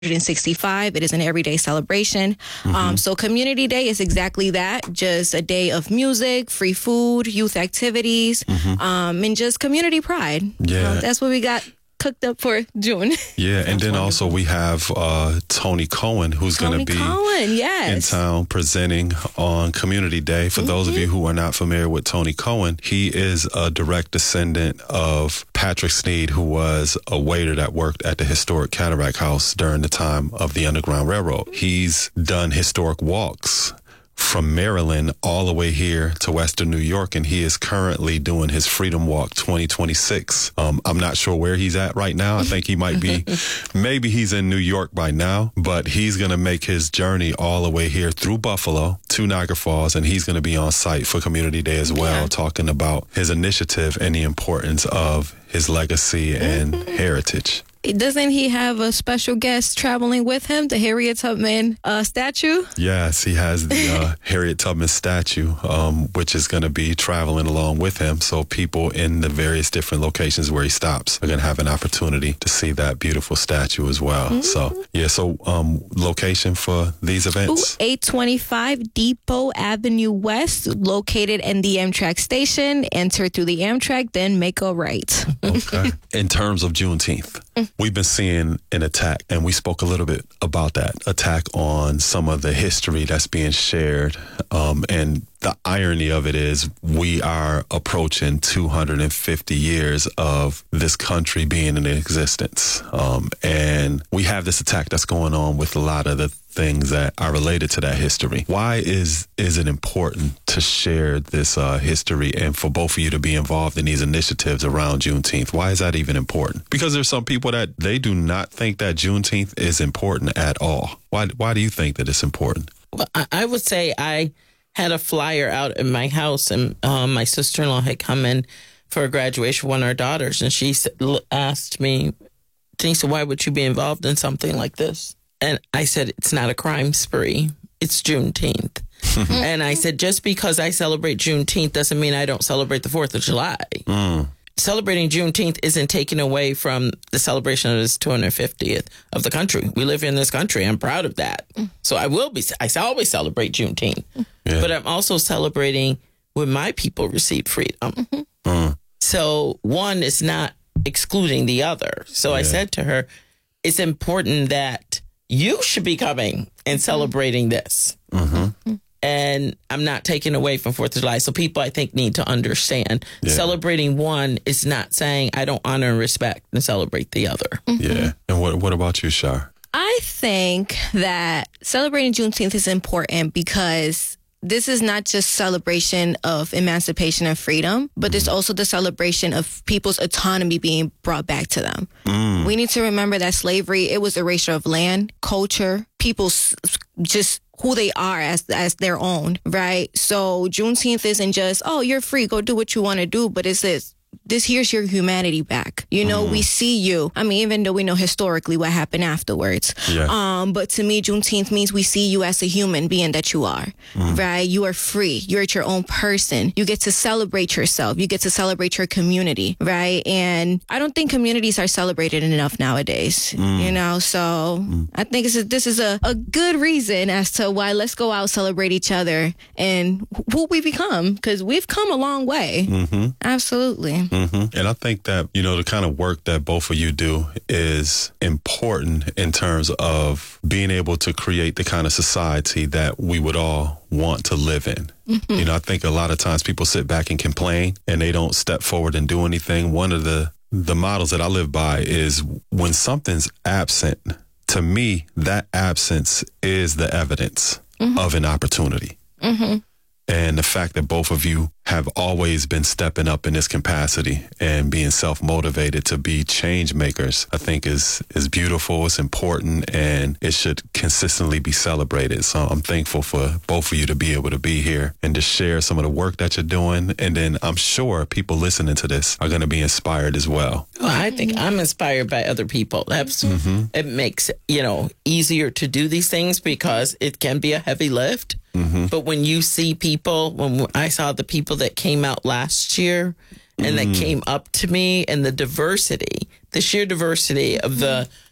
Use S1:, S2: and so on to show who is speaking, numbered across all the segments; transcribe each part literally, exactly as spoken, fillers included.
S1: sixty-five. It is an everyday celebration. Mm-hmm. Um, so Community Day is exactly that, just a day of music, free food, youth activities, mm-hmm. um, and just community pride.
S2: Yeah.
S1: Um, that's what we got cooked up for June.
S2: Yeah, and then wonderful. Also we have uh, Tony Cohen, who's going to be
S1: Cohen, yes.
S2: in town presenting on Community Day. For mm-hmm. those of you who are not familiar with Tony Cohen, he is a direct descendant of Patrick Sneed, who was a waiter that worked at the historic Cataract House during the time of the Underground Railroad. He's done historic walks from Maryland all the way here to Western New York, and he is currently doing his Freedom Walk twenty twenty-six. Um, I'm not sure where he's at right now. I think he might be, maybe he's in New York by now, but he's going to make his journey all the way here through Buffalo to Niagara Falls, and he's going to be on site for Community Day as well, yeah. talking about his initiative and the importance of his legacy and mm-hmm. heritage.
S1: Doesn't he have a special guest traveling with him, the Harriet Tubman uh, statue?
S2: Yes, he has the uh, Harriet Tubman statue, um, which is going to be traveling along with him. So people in the various different locations where he stops are going to have an opportunity to see that beautiful statue as well. Mm-hmm. So, yeah, so um, location for these events?
S1: eight twenty-five Depot Avenue West, located in the Amtrak station. Enter through the Amtrak, then make a right.
S2: Okay. In terms of Juneteenth, we've been seeing an attack, and we spoke a little bit about that attack on some of the history that's being shared. Um, and the irony of it is we are approaching two hundred fifty years of this country being in existence. Um, and we have this attack that's going on with a lot of the things that are related to that history. Why is is it important to share this uh, history and for both of you to be involved in these initiatives around Juneteenth? Why is that even important? Because there's some people that they do not think that Juneteenth is important at all. Why, why do you think that it's important?
S3: Well, I would say I had a flyer out in my house, and um, my sister-in-law had come in for a graduation with one of our daughters, and she asked me, Denise, why would you be involved in something like this? And I said, it's not a crime spree. It's Juneteenth. And I said, just because I celebrate Juneteenth doesn't mean I don't celebrate the fourth of July. Mm. Celebrating Juneteenth isn't taken away from the celebration of this two hundred fiftieth of the country. We live in this country. I'm proud of that. So I will be, I always celebrate Juneteenth. Yeah. But I'm also celebrating when my people received freedom. Mm-hmm. Mm. So one is not excluding the other. So yeah. I said to her, it's important that you should be coming and celebrating this. Mm-hmm. And I'm not taking away from fourth of July. So people, I think, need to understand yeah. celebrating one is not saying I don't honor and respect and celebrate the other.
S2: Mm-hmm. Yeah. And what what about you, Shar?
S1: I think that celebrating Juneteenth is important because this is not just celebration of emancipation and freedom, but it's also the celebration of people's autonomy being brought back to them. Mm. We need to remember that slavery, it was erasure of land, culture, people's just who they are as as their own, right? So Juneteenth isn't just, oh, you're free, go do what you want to do, but it's this. This here's your humanity back. You know, mm. we see you. I mean, even though we know historically what happened afterwards. Yeah. Um, but to me, Juneteenth means we see you as a human being that you are, mm. right? You are free. You're your own person. You get to celebrate yourself. You get to celebrate your community, right? And I don't think communities are celebrated enough nowadays, mm. you know? So mm. I think this is, this is a, a good reason as to why let's go out, celebrate each other and who we become, because we've come a long way. Mm-hmm. Absolutely.
S2: Mm-hmm. And I think that, you know, the kind of work that both of you do is important in terms of being able to create the kind of society that we would all want to live in. Mm-hmm. You know, I think a lot of times people sit back and complain and they don't step forward and do anything. One of the, the models that I live by is when something's absent, to me, that absence is the evidence mm-hmm. of an opportunity. Mm-hmm. And the fact that both of you have always been stepping up in this capacity and being self-motivated to be change makers, I think is is beautiful, it's important, and it should consistently be celebrated. So I'm thankful for both of you to be able to be here and to share some of the work that you're doing. And then I'm sure people listening to this are going to be inspired as well.
S3: Well, I think I'm inspired by other people. That's, mm-hmm. It makes it, you know, easier to do these things because it can be a heavy lift. Mm-hmm. But when you see people, when I saw the people that came out last year and mm. that came up to me, and the diversity, the sheer diversity of the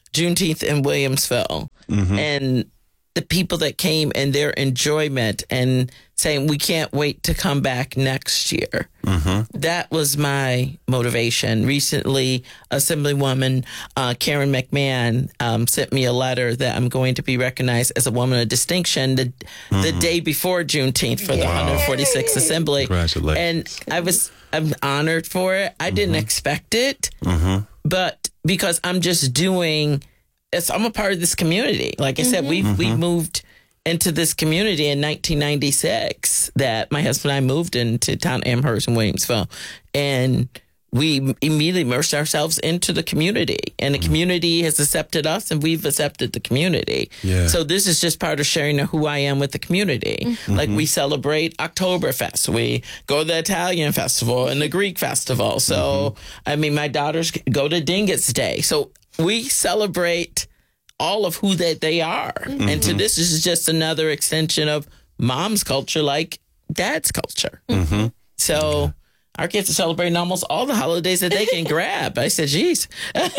S3: Juneteenth in Williamsville,
S2: Mm-hmm.
S3: and the people that came and their enjoyment and saying, we can't wait to come back next year.
S2: Mm-hmm.
S3: That was my motivation. Recently, Assemblywoman uh, Karen McMahon um, sent me a letter that I'm going to be recognized as a woman of distinction the,
S2: Mm-hmm.
S3: the day before Juneteenth for the
S1: Wow.
S3: one hundred forty-sixth Assembly.
S2: Congratulations.
S3: And I was I'm honored for it. I didn't expect it,
S2: Mm-hmm.
S3: but because I'm just doing, it's, I'm a part of this community. Like I said, we've
S2: Mm-hmm.
S3: we moved into this community in nineteen ninety-six. That my husband and I moved into town Amherst and Williamsville, and we immediately immersed ourselves into the community, and the community has accepted us, and we've accepted the community.
S2: Yeah.
S3: So this is just part of sharing who I am with the community. Like we celebrate Oktoberfest, we go to the Italian festival and the Greek festival. So I mean, my daughters go to Dingus Day. So we celebrate all of who that they are, and to this is just another extension of mom's culture, like dad's culture.
S2: Mm-hmm.
S3: So our kids are celebrating almost all the holidays that they can grab. I said, geez.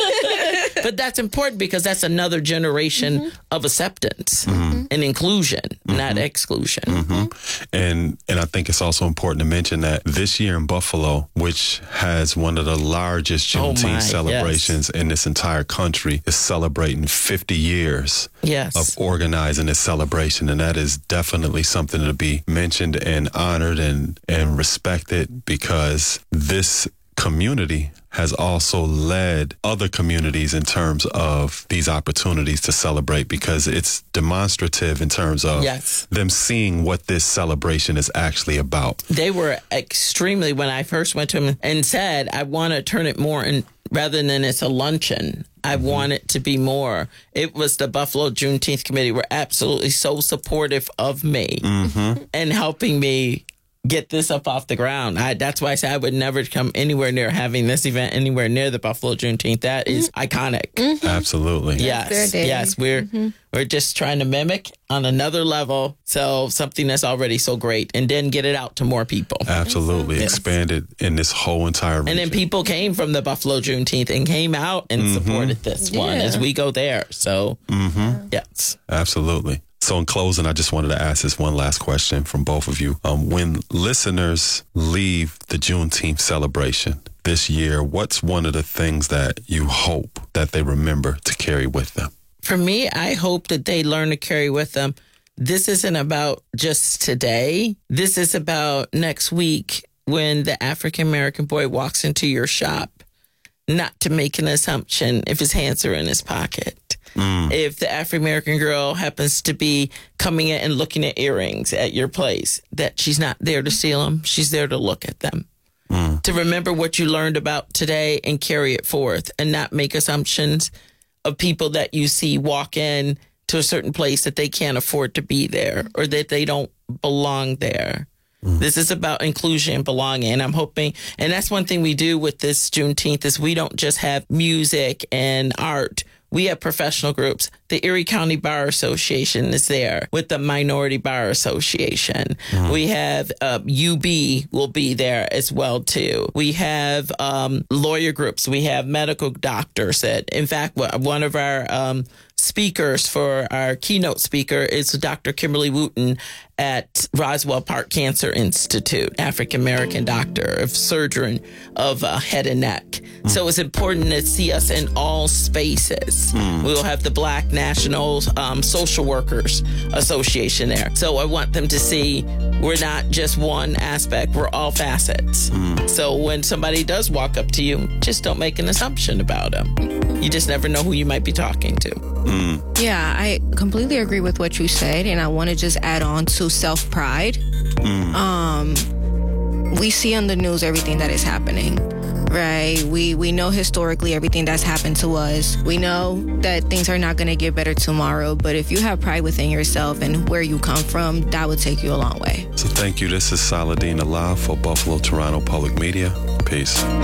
S3: But that's important because that's another generation mm-hmm. of acceptance mm-hmm. and inclusion, mm-hmm. not exclusion.
S2: Mm-hmm. And and I think it's also important to mention that this year in Buffalo, which has one of the largest Juneteenth
S3: Oh my,
S2: celebrations
S3: yes.
S2: in this entire country, is celebrating fifty years
S3: Yes.
S2: of organizing this celebration. And that is definitely something to be mentioned and honored and, and respected, because this community has also led other communities in terms of these opportunities to celebrate, because it's demonstrative in terms of
S3: Yes.
S2: them seeing what this celebration is actually about.
S3: They were extremely, when I first went to them and said, I want to turn it more in, rather than it's a luncheon, I mm-hmm. want it to be more. It was the Buffalo Juneteenth Committee were absolutely so supportive of me
S2: Mm-hmm.
S3: and helping me get this up off the ground. I, that's why I said I would never come anywhere near having this event anywhere near the Buffalo Juneteenth. That is mm-hmm. iconic.
S2: Mm-hmm. Absolutely.
S3: Yes. Yes. We're mm-hmm. we're just trying to mimic on another level. So something that's already so great, and then get it out to more people.
S2: Absolutely.
S3: Yes.
S2: Expanded in this whole entire region.
S3: And then people came from the Buffalo Juneteenth and came out and mm-hmm. supported this one
S1: yeah.
S3: as we go there. So
S2: mm-hmm.
S3: yes.
S2: Absolutely. So in closing, I just wanted to ask this one last question from both of you. Um, when listeners leave the Juneteenth celebration this year, what's one of the things that you hope that they remember to carry with them?
S3: For me, I hope that they learn to carry with them. This isn't about just today. This is about next week when the African-American boy walks into your shop, not to make an assumption if his hands are in his pocket. Mm. If the African-American girl happens to be coming in and looking at earrings at your place, that she's not there to steal them. She's there to look at them. Mm. To remember what you learned about today and carry it forth, and not make assumptions of people that you see walk in to a certain place that they can't afford to be there or that they don't belong there. Mm. This is about inclusion and belonging. And I'm hoping, and that's one thing we do with this Juneteenth, is we don't just have music and art. We have professional groups. The Erie County Bar Association is there with the Minority Bar Association. Mm. We have uh, U B will be there as well, too. We have um, lawyer groups. We have medical doctors. That, in fact, one of our um, speakers for our keynote speaker is Doctor Kimberly Wooten at Roswell Park Cancer Institute, African-American doctor of surgery of uh, head and neck. Mm. So it's important to see us in all spaces. Mm. We'll have the Black National um, Social Workers Association there. So I want them to see we're not just one aspect, we're all facets. Mm. So when somebody does walk up to you, just don't make an assumption about them. You just never know who you might be talking to.
S2: Mm.
S1: Yeah, I completely agree with what you said, and I want to just add on to self-pride. Mm. Um, we see on the news everything that is happening, right? We we know historically everything that's happened to us. We know that things are not going to get better tomorrow, but if you have pride within yourself and where you come from, that would take you a long way.
S2: So thank you. This is Saladin Allah for Buffalo Toronto Public Media. Peace.